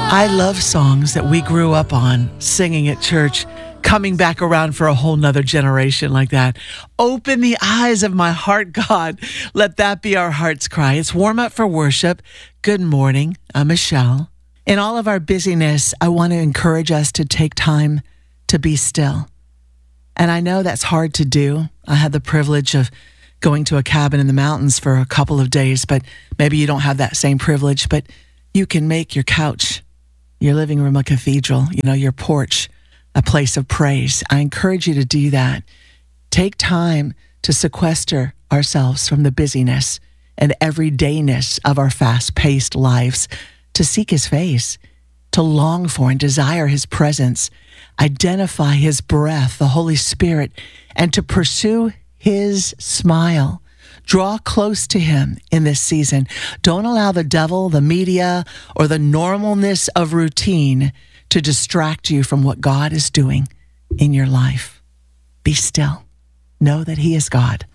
I love songs that we grew up on, singing at church, coming back around for a whole nother generation like that. Open the eyes of my heart, God. Let that be our heart's cry. It's warm up for worship. Good morning. I'm Michelle. In all of our busyness, I want to encourage us to take time to be still. And I know that's hard to do. I had the privilege of going to a cabin in the mountains for a couple of days, but maybe you don't have that same privilege, but you can make your couch, your living room, a cathedral, your porch, a place of praise. I encourage you to do that. Take time to sequester ourselves from the busyness and everydayness of our fast-paced lives, to seek his face, to long for and desire his presence, identify his breath, the Holy Spirit, and to pursue his smile. Draw close to him in this season. Don't allow the devil, the media, or the normalness of routine to distract you from what God is doing in your life. Be still. Know that he is God.